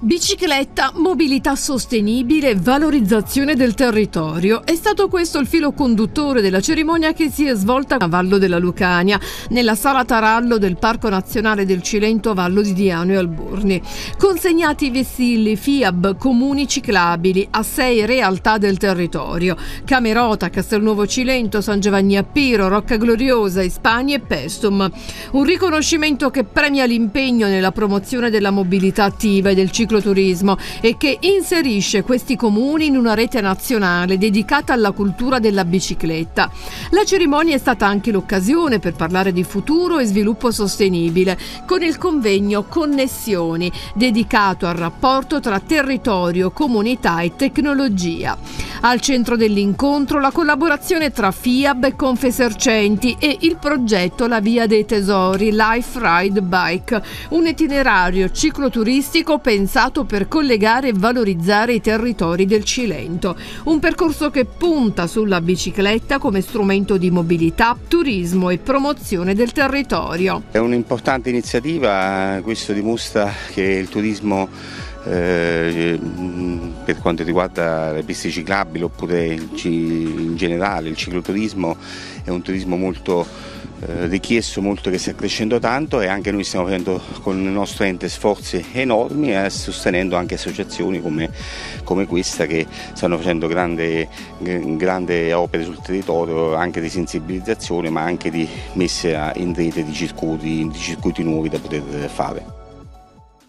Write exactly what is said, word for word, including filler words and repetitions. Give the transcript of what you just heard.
Bicicletta, mobilità sostenibile, valorizzazione del territorio. È stato questo il filo conduttore della cerimonia che si è svolta a Vallo della Lucania, nella Sala Tarallo del Parco Nazionale del Cilento a Vallo di Diano e Alburni. Consegnati i vessilli FIAB comuni ciclabili a sei realtà del territorio: Camerota, Castelnuovo Cilento, San Giovanni a Piro, Rocca Gloriosa, Ispani e Pestum. Un riconoscimento che premia l'impegno nella promozione della mobilità attiva e del ciclo turismo e che inserisce questi comuni in una rete nazionale dedicata alla cultura della bicicletta. La cerimonia è stata anche l'occasione per parlare di futuro e sviluppo sostenibile, con il convegno Connessioni, dedicato al rapporto tra territorio, comunità e tecnologia. Al centro dell'incontro la collaborazione tra FIAB e Confesercenti e il progetto La Via dei Tesori Life Ride Bike, un itinerario cicloturistico pensato per collegare e valorizzare i territori del Cilento. Un percorso che punta sulla bicicletta come strumento di mobilità, turismo e promozione del territorio. È un'importante iniziativa, questo dimostra che il turismo eh, per quanto riguarda le piste ciclabili oppure in generale il cicloturismo è un turismo molto Eh, richiesto, molto, che sta crescendo tanto, e anche noi stiamo facendo con il nostro ente sforzi enormi e eh, sostenendo anche associazioni come, come questa che stanno facendo grandi grande opere sul territorio, anche di sensibilizzazione ma anche di messa in rete di circuiti, di circuiti nuovi da poter fare.